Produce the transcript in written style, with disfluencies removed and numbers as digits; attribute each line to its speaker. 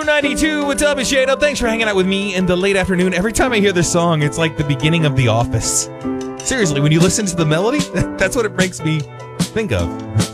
Speaker 1: 92. What's up, it's Shade Up. Thanks for hanging out with me in the late afternoon. Every time I hear this song, it's like the beginning of The Office. Seriously, when you listen to the melody, that's what it makes me think of.